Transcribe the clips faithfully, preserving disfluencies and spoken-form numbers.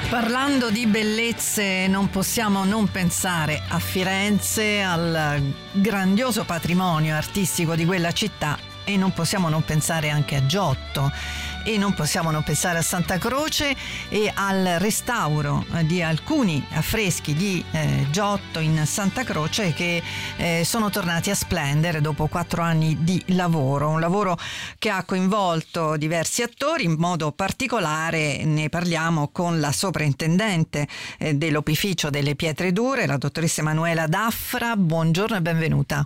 Parlando di bellezze, non possiamo non pensare a Firenze, al grandioso patrimonio artistico di quella città, e non possiamo non pensare anche a Giotto, e non possiamo non pensare a Santa Croce e al restauro di alcuni affreschi di eh, Giotto in Santa Croce che eh, sono tornati a splendere dopo quattro anni di lavoro, un lavoro che ha coinvolto diversi attori. In modo particolare ne parliamo con la sovrintendente eh, dell'Opificio delle Pietre Dure, la dottoressa Emanuela Daffra. Buongiorno e benvenuta.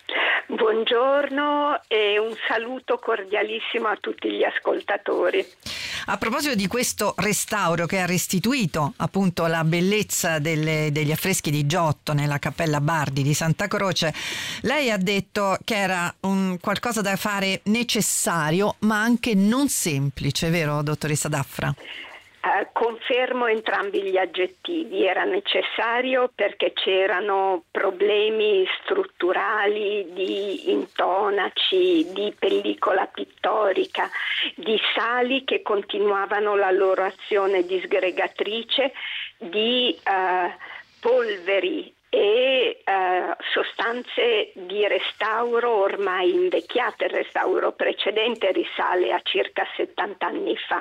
Buongiorno e un saluto cordialissimo a tutti gli ascoltatori. A proposito di questo restauro che ha restituito appunto la bellezza delle, degli affreschi di Giotto nella Cappella Bardi di Santa Croce, lei ha detto che era un qualcosa da fare necessario ma anche non semplice, vero dottoressa Daffra? Uh, confermo entrambi gli aggettivi. Era necessario perché c'erano problemi strutturali di intonaci, di pellicola pittorica, di sali che continuavano la loro azione disgregatrice, di uh, polveri e uh, sostanze di restauro ormai invecchiate. Il restauro precedente risale a circa settanta anni fa,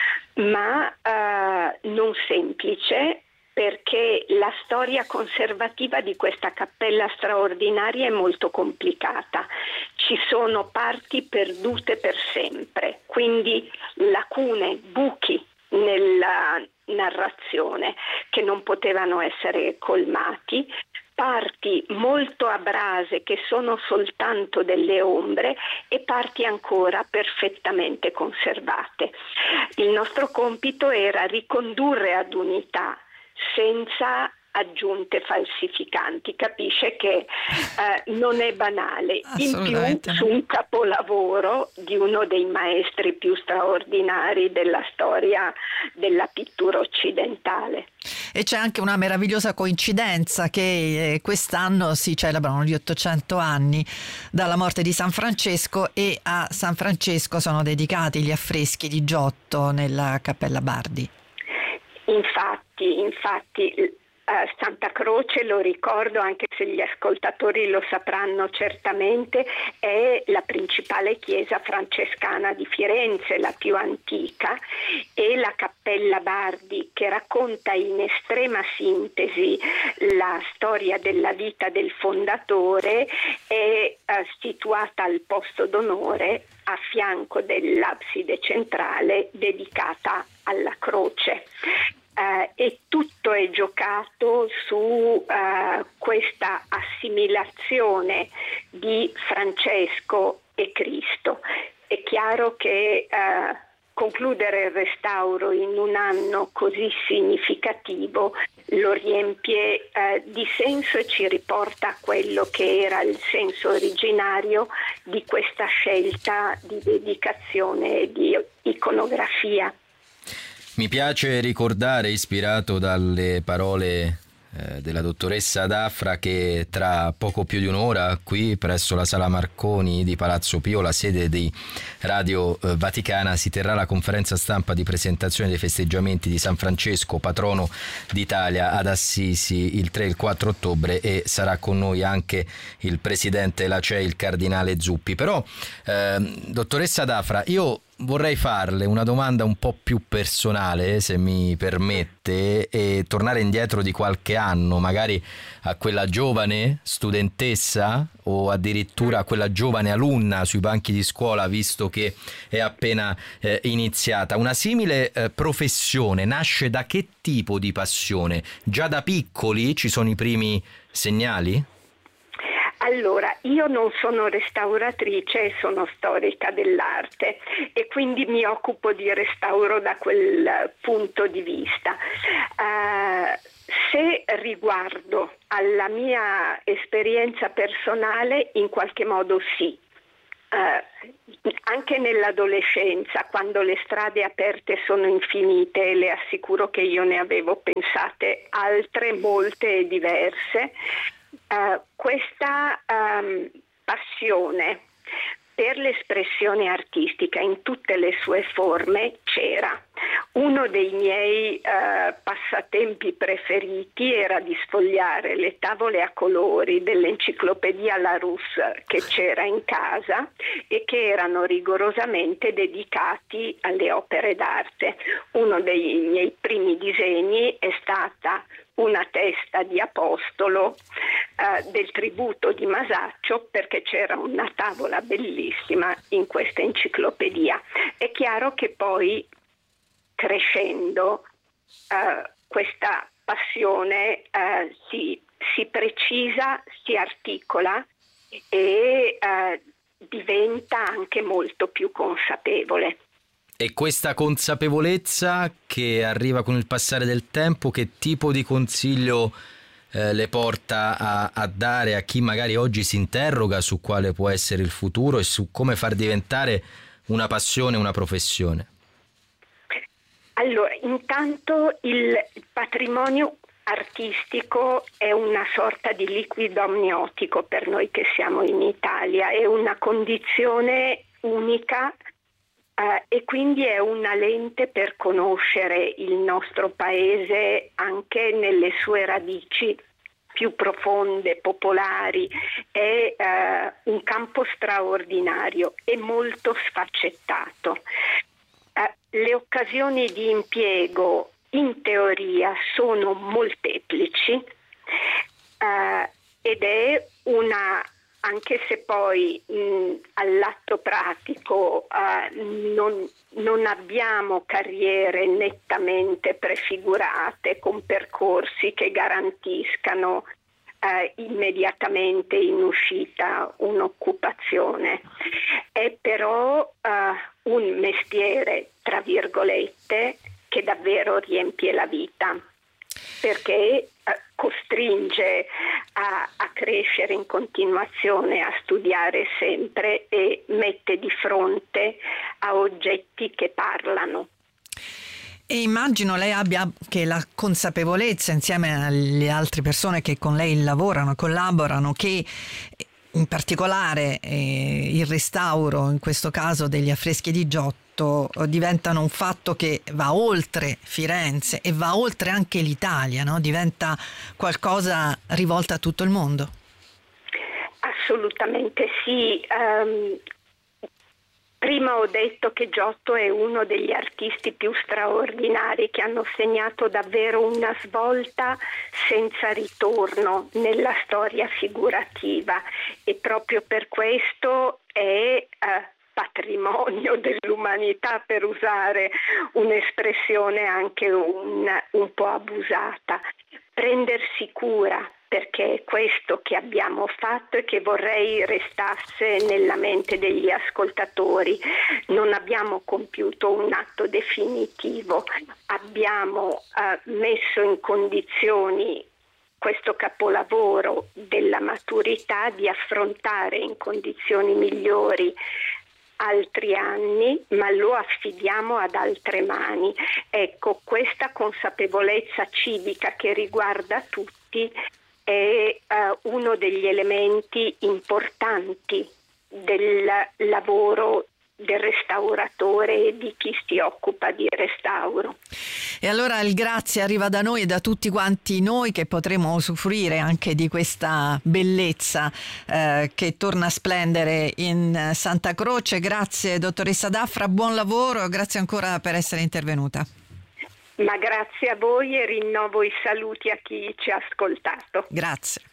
ma uh, non semplice, perché la storia conservativa di questa cappella straordinaria è molto complicata. Ci sono parti perdute per sempre, quindi lacune, buchi nella narrazione che non potevano essere colmati, parti molto abrase che sono soltanto delle ombre e parti ancora perfettamente conservate. Il nostro compito era ricondurre ad unità senza aggiunte falsificanti. Capisce che eh, non è banale, in più su un capolavoro di uno dei maestri più straordinari della storia della pittura occidentale. E c'è anche una meravigliosa coincidenza che eh, quest'anno si celebrano gli ottocento anni dalla morte di San Francesco, e a San Francesco sono dedicati gli affreschi di Giotto nella Cappella Bardi. Infatti, infatti Uh, Santa Croce, lo ricordo anche se gli ascoltatori lo sapranno certamente, è la principale chiesa francescana di Firenze, la più antica, e la Cappella Bardi, che racconta in estrema sintesi la storia della vita del fondatore, è uh, situata al posto d'onore a fianco dell'abside centrale dedicata alla croce. Uh, e tutto è giocato su uh, questa assimilazione di Francesco e Cristo. È chiaro che uh, concludere il restauro in un anno così significativo lo riempie uh, di senso e ci riporta a quello che era il senso originario di questa scelta di dedicazione e di iconografia. Mi piace ricordare, ispirato dalle parole eh, della dottoressa Daffra, che tra poco più di un'ora qui presso la Sala Marconi di Palazzo Pio, la sede di Radio eh, Vaticana, si terrà la conferenza stampa di presentazione dei festeggiamenti di San Francesco, patrono d'Italia, ad Assisi il tre e il quattro ottobre, e sarà con noi anche il presidente della C E I, il cardinale Zuppi. Però, eh, dottoressa Daffra, io vorrei farle una domanda un po' più personale, se mi permette, e tornare indietro di qualche anno, magari a quella giovane studentessa o addirittura a quella giovane alunna sui banchi di scuola, visto che è appena eh, iniziata. Una simile eh, professione nasce da che tipo di passione? Già da piccoli ci sono i primi segnali? Allora, io non sono restauratrice, sono storica dell'arte e quindi mi occupo di restauro da quel punto di vista. Uh, se riguardo alla mia esperienza personale, in qualche modo sì. Uh, anche nell'adolescenza, quando le strade aperte sono infinite, le assicuro che io ne avevo pensate altre, molte e diverse, uh, questa um, passione per l'espressione artistica in tutte le sue forme c'era. Uno dei miei eh, passatempi preferiti era di sfogliare le tavole a colori dell'enciclopedia Larousse che c'era in casa e che erano rigorosamente dedicati alle opere d'arte. Uno dei miei primi disegni è stata una testa di apostolo eh, del tributo di Masaccio, perché c'era una tavola bellissima in questa enciclopedia. È chiaro che poi crescendo eh, questa passione eh, si, si precisa, si articola e eh, diventa anche molto più consapevole. E questa consapevolezza che arriva con il passare del tempo, che tipo di consiglio eh, le porta a, a dare a chi magari oggi si interroga su quale può essere il futuro e su come far diventare una passione, una professione? Allora, intanto il patrimonio artistico è una sorta di liquido amniotico per noi che siamo in Italia, è una condizione unica eh, e quindi è una lente per conoscere il nostro paese anche nelle sue radici più profonde, popolari. È eh, un campo straordinario e molto sfaccettato. Le occasioni di impiego in teoria sono molteplici eh, ed è una, anche se poi mh, all'atto pratico eh, non, non abbiamo carriere nettamente prefigurate con percorsi che garantiscano eh, immediatamente in uscita un'occupazione. È però eh, un mestiere, tra virgolette, che davvero riempie la vita, perché eh, costringe a, a crescere in continuazione, a studiare sempre e mette di fronte a oggetti che parlano. E immagino lei abbia anche la consapevolezza, insieme alle altre persone che con lei lavorano, collaborano, che in particolare eh, il restauro, in questo caso degli affreschi di Giotto, diventano un fatto che va oltre Firenze e va oltre anche l'Italia, no? Diventa qualcosa rivolto a tutto il mondo. Assolutamente sì. Um, prima ho detto che Giotto è uno degli artisti più straordinari che hanno segnato davvero una svolta senza ritorno nella storia figurativa e proprio per questo è eh, patrimonio dell'umanità, per usare un'espressione anche un, un po' abusata. Prendersi cura, perché è questo che abbiamo fatto e che vorrei restasse nella mente degli ascoltatori. Non abbiamo compiuto un atto definitivo, abbiamo eh, messo in condizioni questo capolavoro della maturità di affrontare in condizioni migliori altri anni, ma lo affidiamo ad altre mani. Ecco, questa consapevolezza civica che riguarda tutti è uh, uno degli elementi importanti del lavoro del restauratore e di chi si occupa di restauro. E allora il grazie arriva da noi e da tutti quanti noi che potremo usufruire anche di questa bellezza eh, che torna a splendere in Santa Croce. Grazie dottoressa Daffra, buon lavoro, grazie ancora per essere intervenuta. Ma grazie a voi e rinnovo i saluti a chi ci ha ascoltato. Grazie.